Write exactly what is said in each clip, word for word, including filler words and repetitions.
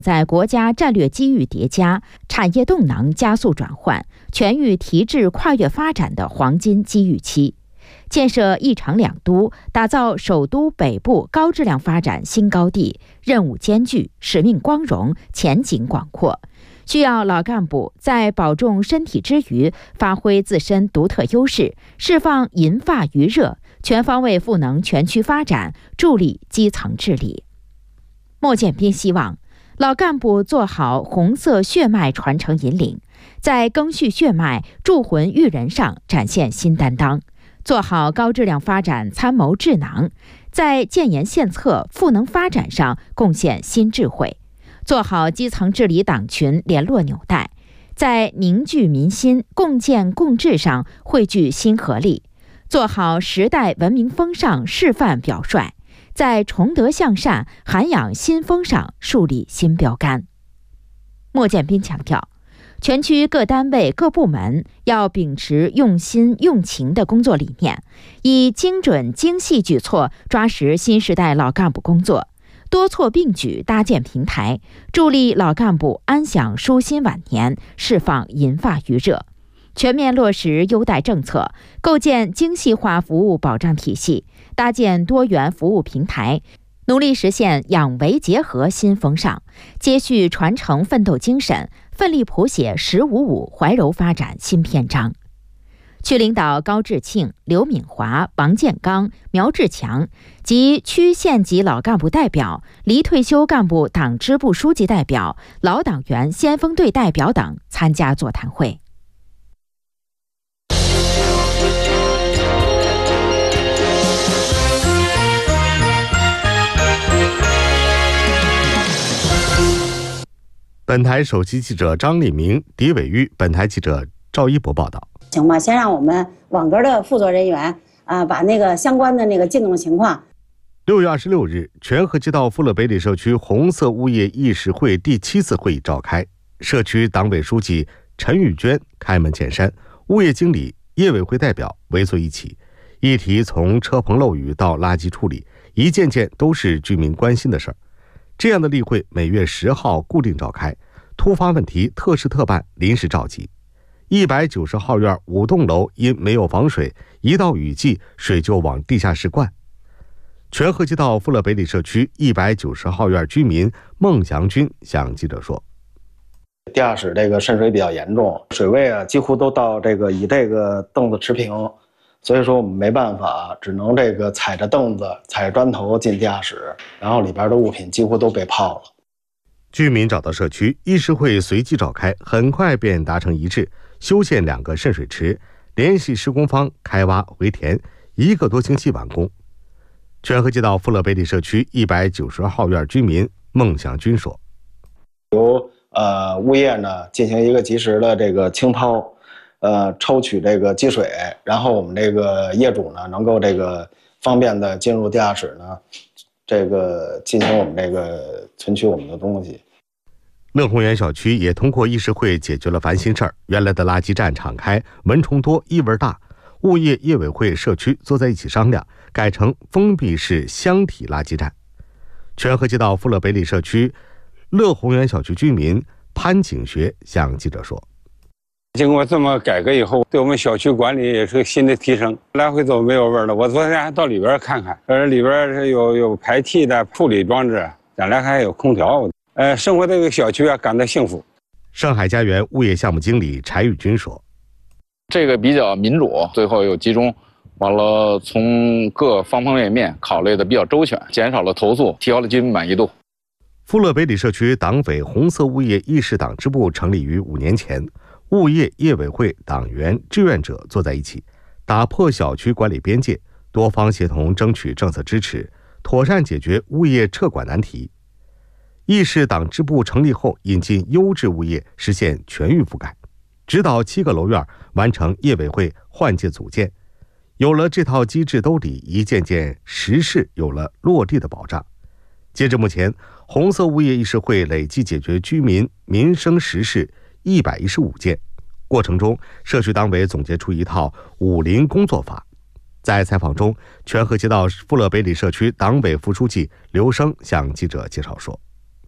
在国家战略机遇叠加、产业动能加速转换、全域提质跨越发展的黄金机遇期，建设一城两都，打造首都北部高质量发展新高地，任务艰巨，使命光荣，前景广阔。需要老干部在保重身体之余，发挥自身独特优势，释放银发余热，全方位赋能全区发展，助力基层治理。莫建斌希望老干部做好红色血脉传承引领，在赓续血脉、铸魂育人上展现新担当，做好高质量发展参谋智囊，在建言献策、赋能发展上贡献新智慧，做好基层治理党群联络纽带，在凝聚民心、共建共治上汇聚新合力，做好时代文明风尚示范表率，在崇德向善、涵养新风上树立新标杆。莫建斌强调，全区各单位各部门要秉持用心用情的工作理念，以精准精细举措抓实新时代老干部工作，多措并举搭建平台，助力老干部安享舒心晚年，释放银发余热。全面落实优待政策，构建精细化服务保障体系，搭建多元服务平台，努力实现养维结合新风尚，接续传承奋斗精神，奋力谱写“十五五”怀柔发展新篇章。区领导高志庆、刘敏华、王建刚、苗志强及区县级老干部代表、离退休干部党支部书记代表、老党员先锋队代表等参加座谈会。 本台首席记者张立明、狄伟玉，本台记者赵一博报道。 行吧，先让我们网格的负责人员啊，把那个相关的那个进度情况。 六月二十六日，全河街道富乐北里社区红色物业议事会第七次会议召开，社区党委书记陈玉娟开门见山，物业经理、业委会代表围坐一起，议题从车棚漏雨到垃圾处理，一件件都是居民关心的事儿。这样的例会每月十号固定召开，突发问题特事特办，临时召集。一百九十号院五栋楼因没有防水，一到雨季水就往地下室灌。全河街道富乐北里社区一百九十号院居民孟祥军向记者说， 地下室这个渗水比较严重，水位啊几乎都到这个与这个凳子持平，所以说我们没办法，只能这个踩着凳子、踩着砖头进地下室，然后里边的物品几乎都被泡了。 居民找到社区，议事会随即召开，很快便达成一致，修建两个渗水池，联系施工方开挖回填，一个多星期完工。全河街道富乐北里社区一百九十号院居民孟祥军说， 由呃物业呢进行一个及时的这个清掏，呃抽取这个积水，然后我们这个业主呢能够这个方便的进入地下室呢，这个进行我们这个存取我们的东西。 乐宏园小区也通过议事会解决了烦心事儿，原来的垃圾站敞开，蚊虫多，异味大，物业、业委会、社区坐在一起商量，改成封闭式箱体垃圾站。全河街道富乐北里社区乐宏园小区居民潘景学向记者说， 经过这么改革以后，对我们小区管理也是个新的提升，来回走没有味儿了。我昨天还到里边看看，呃，里边是有有排气的处理装置，将来还有空调。呃，生活这个小区啊，感到幸福。 上海家园物业项目经理柴玉军说， 这个比较民主，最后又集中，完了从各方方面面考虑的比较周全，减少了投诉，提高了居民满意度。 富乐北里社区党委红色物业议事党支部成立于五年前，物业、业委会、党员、志愿者坐在一起，打破小区管理边界，多方协同争取政策支持，妥善解决物业撤管难题。议事党支部成立后，引进优质物业，实现全域覆盖，指导七个楼院完成业委会换届组建。有了这套机制兜底，一件件实事有了落地的保障。截至目前，红色物业议事会累计解决居民民生实事一百一十五件，过程中社区党委总结出一套五零工作法。在采访中，全河街道富乐北里社区党委副书记刘生向记者介绍说，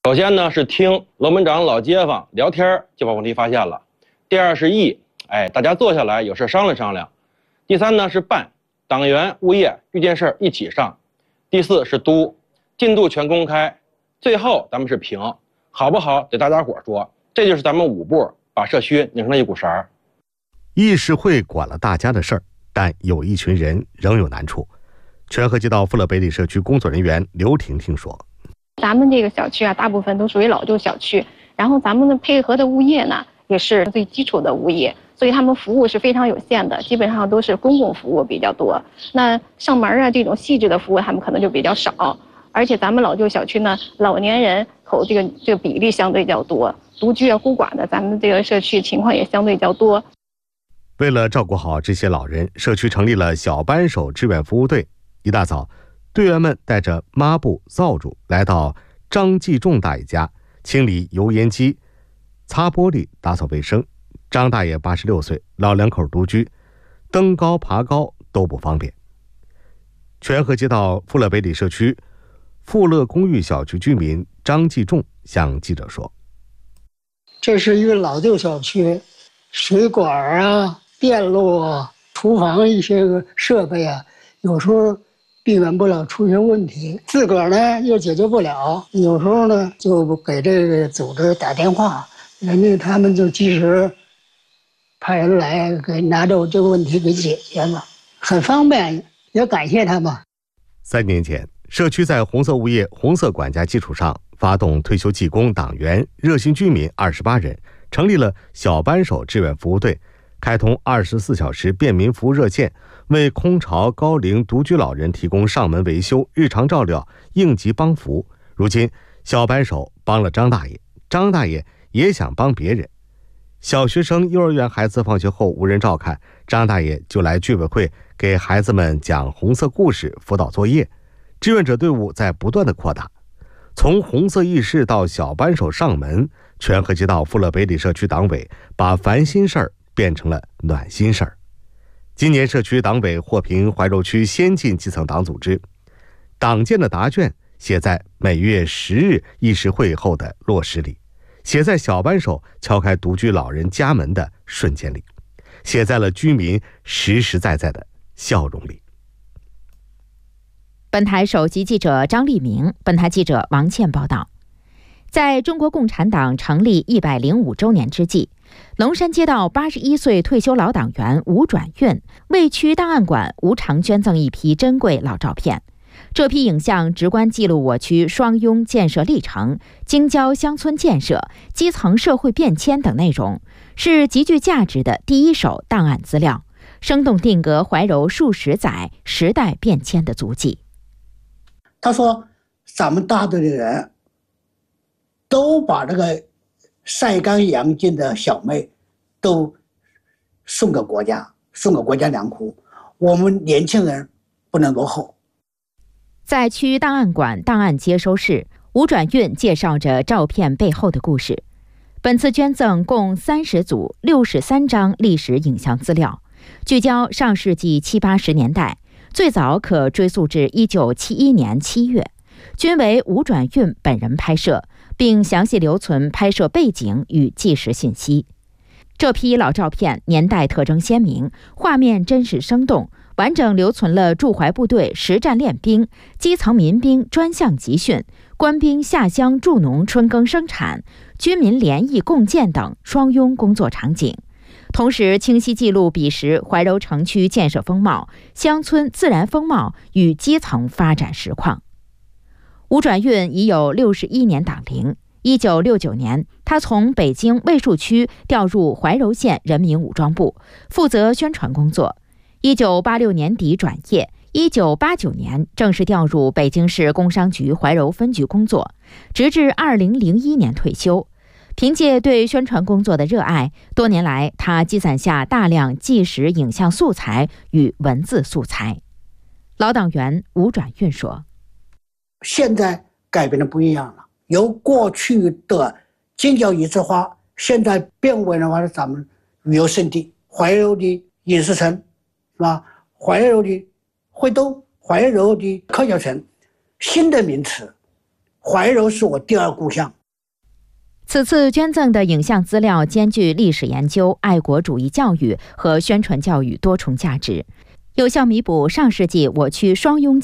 首先呢是听楼门长老街坊聊天就把问题发现了。第二是议，哎，大家坐下来有事商量商量。第三呢是办，党员物业遇见事儿一起上。第四是督，进度全公开。最后咱们是评，好不好得大家伙说。这就是咱们五步把社区拧成了一股绳儿。 议事会管了大家的事儿，但有一群人仍有难处。全河街道富乐北里社区工作人员刘婷婷说：“ 咱们这个小区啊，大部分都属于老旧小区，然后咱们的配合的物业呢，也是最基础的物业，所以他们服务是非常有限的，基本上都是公共服务比较多。那上门啊这种细致的服务，他们可能就比较少。而且咱们老旧小区呢，老年人口这个这个比例相对较多，独居啊孤寡的，咱们这个社区情况也相对较多。 为了照顾好这些老人，社区成立了小扳手志愿服务队。一大早，队员们带着抹布、扫帚来到张继仲大爷家，清理油烟机、擦玻璃、打扫卫生。张大爷八十六岁，老两口独居，登高爬高都不方便。全河街道富乐北里社区富乐公寓小区居民张继仲向记者说：“ 这是一个老旧小区，水管啊、电路啊、厨房一些个设备啊，有时候避免不了出现问题，自个儿呢又解决不了，有时候呢就给这个组织打电话，人家他们就及时派人来给拿着这个问题给解决了，很方便，也感谢他们。” 三年前，社区在红色物业、红色管家基础上，发动退休技工、党员、热心居民二十八人，成立了小扳手志愿服务队，开通二十四小时便民服务热线，为空巢、高龄、独居老人提供上门维修、日常照料、应急帮扶。如今，小扳手帮了张大爷，张大爷也想帮别人。小学生、幼儿园孩子放学后无人照看，张大爷就来居委会给孩子们讲红色故事、辅导作业。志愿者队伍在不断的扩大，从红色议事到小扳手上门，全河街道富乐北里社区党委把烦心事儿变成了暖心事儿。今年社区党委获评怀柔区先进基层党组织，党建的答卷写在每月十日议事会后的落实里，写在小扳手敲开独居老人家门的瞬间里，写在了居民实实在在的笑容里。 本台首席记者张立明，本台记者王倩报道。在中国共产党成立一百零五周年之际，龙山街道八十一岁退休老党员吴转运为区档案馆无偿捐赠一批珍贵老照片。这批影像直观记录我区双拥建设历程、京郊乡村建设、基层社会变迁等内容，是极具价值的第一手档案资料，生动定格怀柔数十载时代变迁的足迹。 他说咱们大队的人都把这个晒干养尽的小麦都送给国家，送给国家粮库，我们年轻人不能落后。 在区档案馆档案接收室，吴转运介绍着照片背后的故事。本次捐赠共三十组六十三张历史影像资料，聚焦上世纪七八十年代，最早可追溯至一九七一年七月，均为吴转运本人拍摄，并详细留存拍摄背景与纪实信息。这批老照片年代特征鲜明，画面真实生动，完整留存了驻淮部队实战练兵、基层民兵专项集训、官兵下乡助农春耕生产、军民联谊共建等双拥工作场景，同时清晰记录彼时怀柔城区建设风貌、乡村自然风貌与基层发展实况。吴转运已有六十一年党龄。一九六九年，他从北京卫戍区调入怀柔县人民武装部，负责宣传工作。一九八六年底转业，一九八九年正式调入北京市工商局怀柔分局工作，直至二零零一年退休。凭借对宣传工作的热爱，多年来他积攒下大量纪实影像素材与文字素材。老党员吴转运说：“ 现在改变的不一样了，由过去的京郊一枝花，现在变为了话咱们旅游胜地，怀柔的饮食城，是吧？怀柔的会东，怀柔的科教城，新的名词，怀柔是我第二故乡。 此次捐赠的影像资料兼具历史研究、爱国主义教育和宣传教育多重价值，有效弥补上世纪我区双拥